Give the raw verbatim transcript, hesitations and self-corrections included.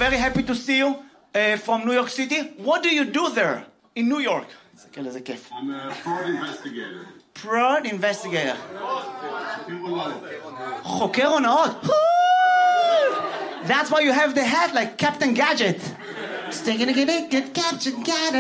very happy to see you uh, from New York City. What do you do there in New York? I'm a fraud investigator. Fraud investigator. חוקר הונאות. חוקר הונאות. That's why you have the hat like Captain Gadget. Captain Gadget.